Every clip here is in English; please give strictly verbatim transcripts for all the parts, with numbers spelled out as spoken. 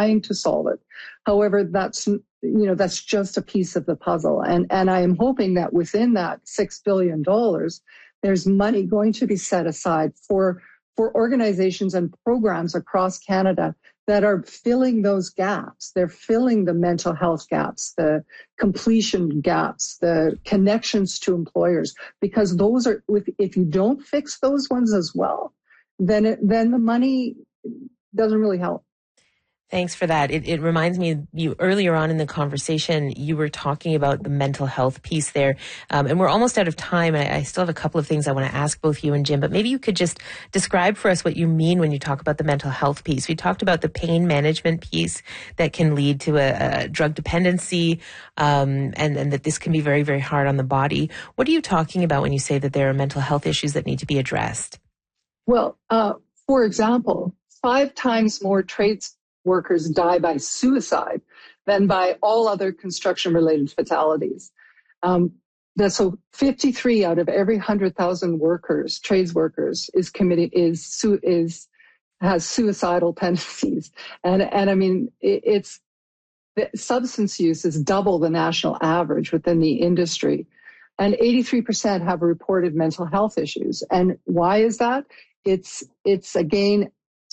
trying to solve it. However, that's, you know, that's just a piece of the puzzle. And, and I am hoping that within that six billion dollars, there's money going to be set aside for, for organizations and programs across Canada that are filling those gaps. They're filling the mental health gaps, the completion gaps, the connections to employers, because those are, if you don't fix those ones as well, then it, then the money doesn't really help. Thanks for that. It, it reminds me, you earlier on in the conversation, you were talking about the mental health piece there. Um, and we're almost out of time. And I, I still have a couple of things I want to ask both you and Jim, but maybe you could just describe for us what you mean when you talk about the mental health piece. We talked about the pain management piece that can lead to a, a drug dependency, um, and, and that this can be very, very hard on the body. What are you talking about when you say that there are mental health issues that need to be addressed? Well, uh, for example, five times more trades workers die by suicide than by all other construction-related fatalities. Um, so fifty-three out of every one hundred thousand workers, trades workers, is committing is is has suicidal tendencies, and and I mean it, it's the substance use is double the national average within the industry, and eighty-three percent have reported mental health issues. And why is that? It's it's again.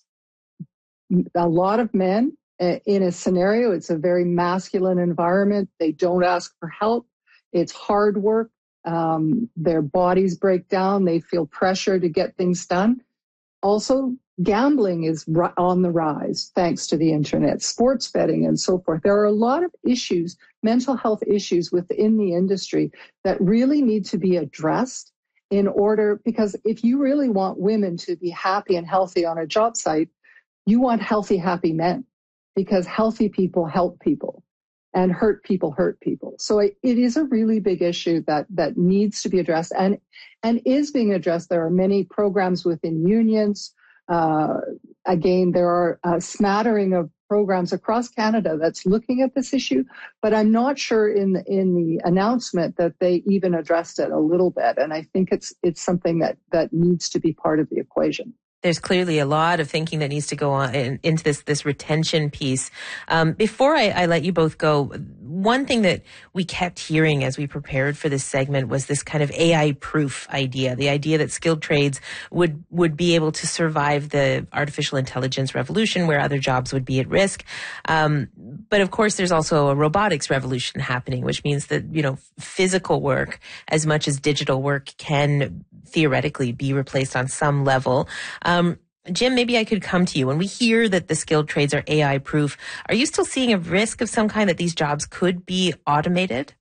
A lot of men in a scenario, it's a very masculine environment. They don't ask for help. It's hard work. Um, their bodies break down. They feel pressure to get things done. Also, gambling is on the rise thanks to the internet, sports betting and so forth. There are a lot of issues, mental health issues within the industry that really need to be addressed in order, because if you really want women to be happy and healthy on a job site, you want healthy, happy men, because healthy people help people and hurt people hurt people. So it, it is a really big issue that that needs to be addressed and and is being addressed. There are many programs within unions. Uh, again, there are a smattering of programs across Canada that's looking at this issue, but I'm not sure in the, in the announcement that they even addressed it a little bit. And I think it's it's something that that needs to be part of the equation. There's clearly a lot of thinking that needs to go on in, into this this retention piece. Um, before I, I let you both go, one thing that we kept hearing as we prepared for this segment was this kind of A I-proof idea, the idea that skilled trades would would be able to survive the artificial intelligence revolution where other jobs would be at risk. Um, but of course, there's also a robotics revolution happening, which means that, you know, physical work as much as digital work can theoretically be replaced on some level. Um, Jim, maybe I could come to you. When we hear that the skilled trades are A I-proof, are you still seeing a risk of some kind that these jobs could be automated?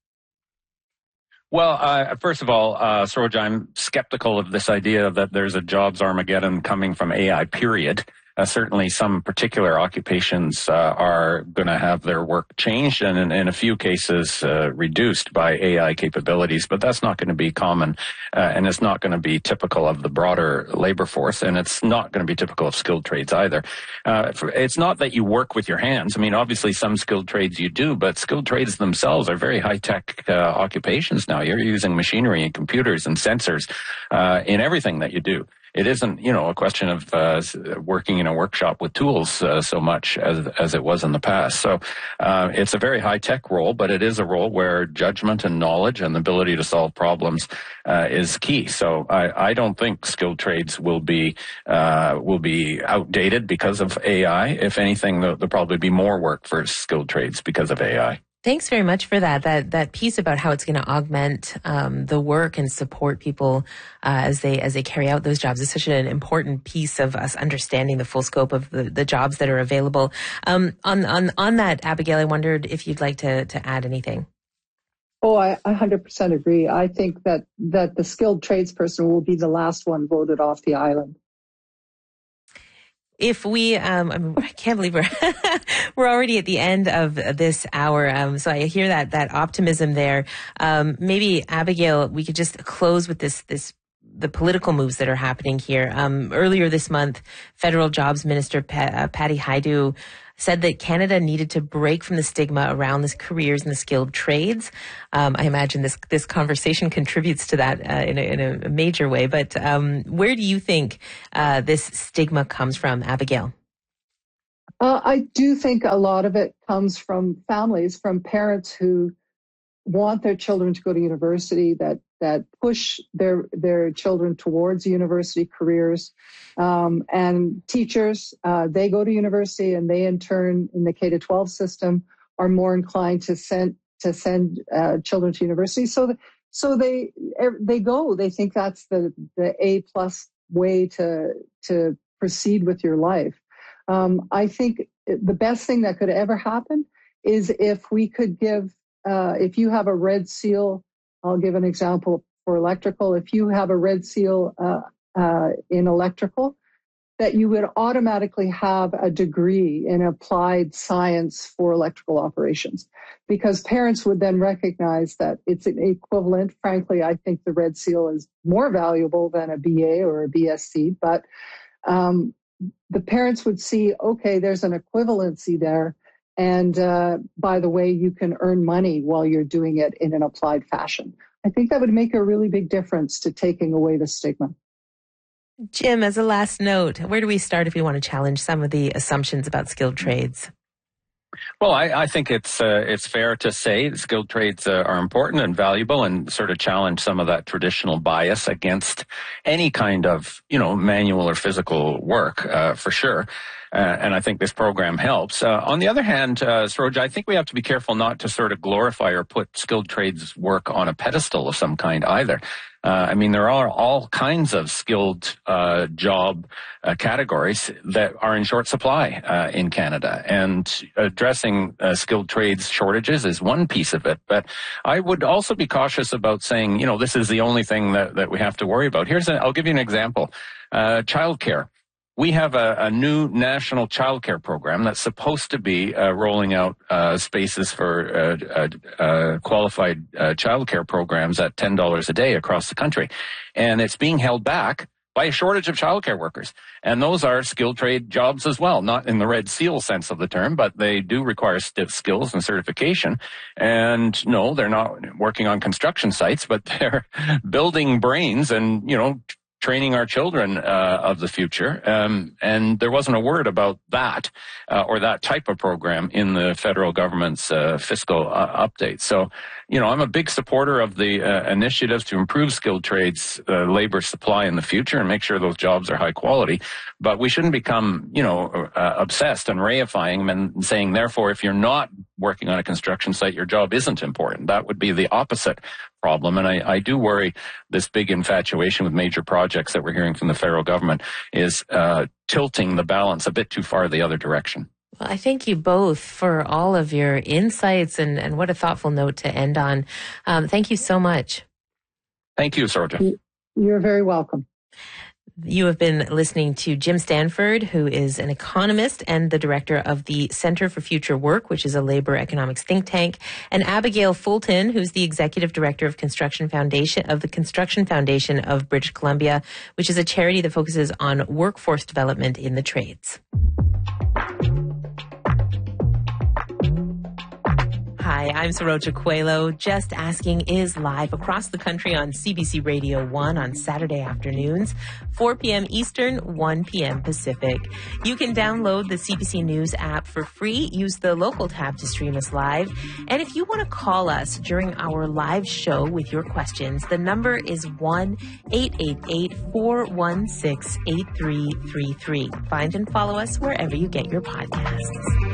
Well, uh, first of all, uh, Saroj, I'm skeptical of this idea that there's a jobs Armageddon coming from A I, period. Uh, certainly some particular occupations uh, are going to have their work changed and in, in a few cases uh, reduced by A I capabilities, but that's not going to be common uh, and it's not going to be typical of the broader labor force, and it's not going to be typical of skilled trades either. Uh, it's not that you work with your hands. I mean, obviously some skilled trades you do, but skilled trades themselves are very high-tech uh, occupations now. You're using machinery and computers and sensors uh, in everything that you do. It isn't, you know, a question of uh, working in a workshop with tools uh, so much as as it was in the past. So uh, it's a very high-tech role, but it is a role where judgment and knowledge and the ability to solve problems uh, is key. So I, I don't think skilled trades will be uh, will be outdated because of A I. If anything, there'll, there'll probably be more work for skilled trades because of A I. Thanks very much for that. That that piece about how it's going to augment um, the work and support people uh, as they as they carry out those jobs is such an important piece of us understanding the full scope of the, the jobs that are available. Um, on on on that, Abigail, I wondered if you'd like to to add anything. Oh, I one hundred percent agree. I think that that the skilled tradesperson will be the last one voted off the island. If we, um, I, mean, I can't believe we're we're already at the end of this hour. Um, so I hear that that optimism there. Um, maybe Abigail, we could just close with this this the political moves that are happening here. Um, earlier this month, Federal Jobs Minister pa- uh, Patty Hajdu said that Canada needed to break from the stigma around the careers in the skilled trades. Um, I imagine this this conversation contributes to that uh, in, a, in a major way. But um, where do you think uh, this stigma comes from, Abigail? Uh, I do think a lot of it comes from families, from parents who want their children to go to university, that that push their their children towards university careers, um, and teachers. Uh, they go to university, and they in turn, in the K to twelve system, are more inclined to send to send uh, children to university. So, the, so they they go. They think that's the the A plus way to to proceed with your life. Um, I think the best thing that could ever happen is if we could give. Uh, if you have a red seal, I'll give an example for electrical. If you have a red seal uh, uh, in electrical, that you would automatically have a degree in applied science for electrical operations, because parents would then recognize that it's an equivalent. Frankly, I think the red seal is more valuable than a B A or a B S c, but um, the parents would see, okay, there's an equivalency there. And uh, by the way, you can earn money while you're doing it in an applied fashion. I think that would make a really big difference to taking away the stigma. Jim, as a last note, where do we start if we want to challenge some of the assumptions about skilled trades? Well, I, I think it's uh, it's fair to say that skilled trades uh, are important and valuable, and sort of challenge some of that traditional bias against any kind of, you know, manual or physical work, uh, for sure. Uh, and I think this program helps. Uh, on the other hand, uh, Saroja, I think we have to be careful not to sort of glorify or put skilled trades work on a pedestal of some kind either. Uh, I mean, there are all kinds of skilled uh, job uh, categories that are in short supply uh, in Canada, and addressing uh, skilled trades shortages is one piece of it. But I would also be cautious about saying, you know, this is the only thing that, that we have to worry about. Here's, a, I'll give you an example. Uh, childcare. We have a, a new national childcare program that's supposed to be uh, rolling out uh, spaces for uh, uh, uh, qualified uh, childcare programs at ten dollars a day across the country. And it's being held back by a shortage of childcare workers. And those are skilled trade jobs as well, not in the red seal sense of the term, but they do require st- skills and certification. And no, they're not working on construction sites, but they're building brains and, you know, training our children uh, of the future. Um, and there wasn't a word about that uh, or that type of program in the federal government's uh, fiscal uh, update. So, you know, I'm a big supporter of the uh, initiatives to improve skilled trades uh, labor supply in the future and make sure those jobs are high quality. But we shouldn't become, you know, uh, obsessed and reifying them and saying, therefore, if you're not working on a construction site, your job isn't important. That would be the opposite problem. And I, I do worry this big infatuation with major projects that we're hearing from the federal government is uh, tilting the balance a bit too far the other direction. Well, I thank you both for all of your insights, and, and what a thoughtful note to end on. Um, thank you so much. Thank you, Saroja. You're very welcome. You have been listening to Jim Stanford, who is an economist and the director of the Center for Future Work, which is a labor economics think tank, and Abigail Fulton, who's the executive director of Construction Foundation of the Construction Foundation of British Columbia, which is a charity that focuses on workforce development in the trades. Hi, I'm Saroja Coelho. Just Asking is live across the country on C B C Radio one on Saturday afternoons, four p.m. Eastern, one p.m. Pacific. You can download the C B C News app for free. Use the local tab to stream us live. And if you want to call us during our live show with your questions, the number is one eight eight eight, four one six, eight three three three. Find and follow us wherever you get your podcasts.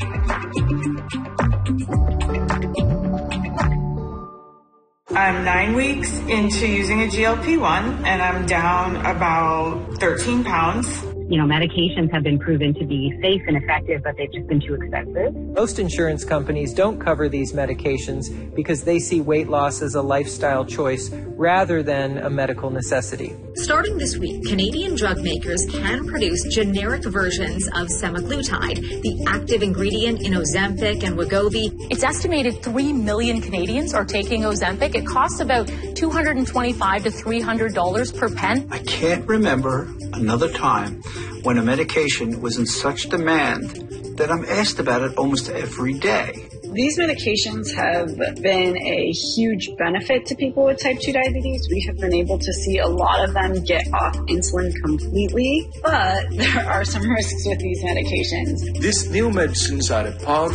I'm nine weeks into using a G L P one, and I'm down about thirteen pounds. You know, medications have been proven to be safe and effective, but they've just been too expensive. Most insurance companies don't cover these medications because they see weight loss as a lifestyle choice rather than a medical necessity. Starting this week, Canadian drug makers can produce generic versions of semaglutide, the active ingredient in Ozempic and Wegovy. It's estimated three million Canadians are taking Ozempic. It costs about two hundred twenty-five to three hundred dollars per pen. I can't remember another time when a medication was in such demand that I'm asked about it almost every day. These medications have been a huge benefit to people with type two diabetes. We have been able to see a lot of them get off insulin completely, but there are some risks with these medications. These new medicines are a powerful